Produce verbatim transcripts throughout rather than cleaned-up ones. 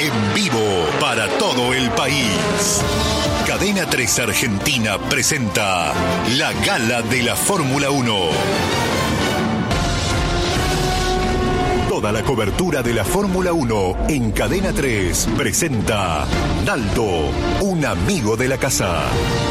en vivo para todo el país. Cadena tres Argentina presenta la Gala de la Fórmula uno. Toda la cobertura de la Fórmula uno en Cadena tres presenta Naldo, un amigo de la casa.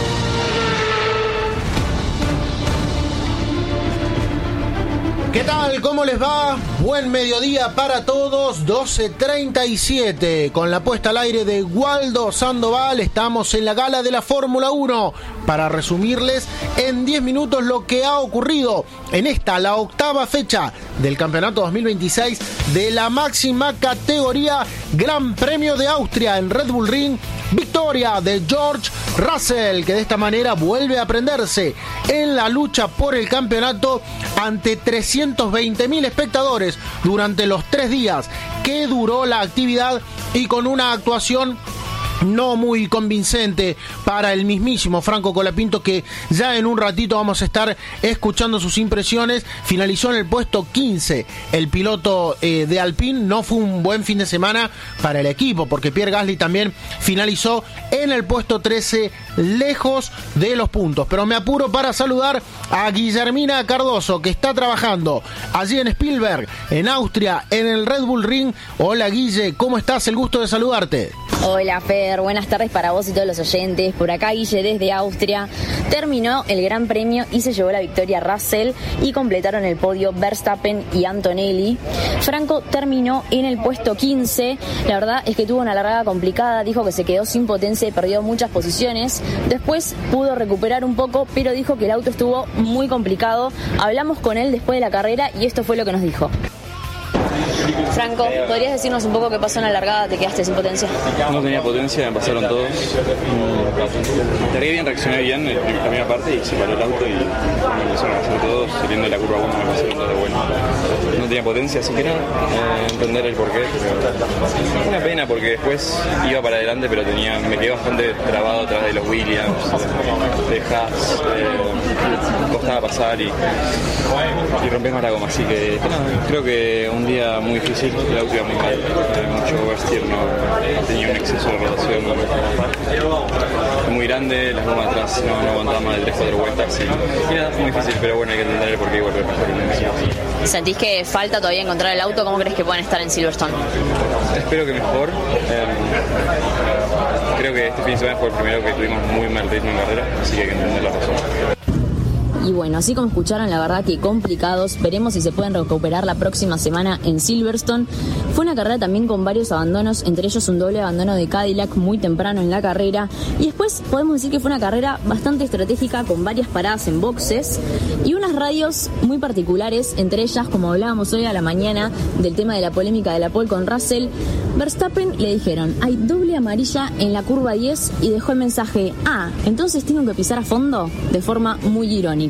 ¿Qué tal? ¿Cómo les va? Buen mediodía para todos, doce treinta y siete. Con la puesta al aire de Waldo Sandoval, estamos en la Gala de la Fórmula uno para resumirles en diez minutos lo que ha ocurrido en esta, la octava fecha del campeonato dos mil veintiséis de la máxima categoría Gran Premio de Austria en Red Bull Ring. Victoria de George Russell, que de esta manera vuelve a prenderse en la lucha por el campeonato ante trescientos veinte mil espectadores durante los tres días que duró la actividad y con una actuación no muy convincente para el mismísimo Franco Colapinto, que ya en un ratito vamos a estar escuchando sus impresiones. Finalizó en el puesto quince el piloto eh, de Alpine. No fue un buen fin de semana para el equipo, porque Pierre Gasly también finalizó en el puesto trece, lejos de los puntos. Pero me apuro para saludar a Guillermina Cardoso, que está trabajando allí en Spielberg, en Austria, en el Red Bull Ring. Hola Guille, ¿cómo estás? El gusto de saludarte. Hola Fer, buenas tardes para vos y todos los oyentes. Por acá Guille desde Austria. Terminó el Gran Premio y se llevó la victoria Russell y completaron el podio Verstappen y Antonelli. Franco terminó en el puesto quince. La verdad es que tuvo una largada complicada, dijo que se quedó sin potencia y perdió muchas posiciones. Después pudo recuperar un poco, pero dijo que el auto estuvo muy complicado. Hablamos con él después de la carrera y esto fue lo que nos dijo. Franco, ¿podrías decirnos un poco qué pasó en la largada? ¿Te quedaste sin potencia? No tenía potencia, me pasaron todos. Largué bien, reaccioné bien en la primera parte y se paró el auto y me empezaron a pasar todos. Saliendo de la curva uno me pasaron todos de bueno. No tenía potencia, así que no, eh, entender el porqué. Fue una pena porque después iba para adelante, pero tenía, me quedé bastante trabado atrás de los Williams, de Haas. Eh, costaba pasar y, y rompimos la goma, así que no, creo que un día muy difícil, el auto iba muy mal, mucho oversteer, no, no tenía un exceso de rotación, no, muy grande, las gomas atrás no, no aguantaban más de tres cuatro vueltas y, y nada, fue muy difícil, pero bueno, hay que entender el por qué igual que pasar en ¿Sentís que falta todavía encontrar el auto? ¿Cómo crees que puedan estar en Silverstone? Espero que mejor. Eh, creo que este fin de semana fue el primero que tuvimos muy mal ritmo en carrera, así que hay que entender la razón. Y bueno, así como escucharon, la verdad que complicados. Veremos si se pueden recuperar la próxima semana en Silverstone. Fue una carrera también con varios abandonos, entre ellos un doble abandono de Cadillac muy temprano en la carrera. Y después podemos decir que fue una carrera bastante estratégica con varias paradas en boxes y unas radios muy particulares, entre ellas, como hablábamos hoy a la mañana del tema de la polémica de la pole con Russell. Verstappen le dijeron, hay doble amarilla en la curva diez y dejó el mensaje, ah, entonces tengo que pisar a fondo, de forma muy irónica.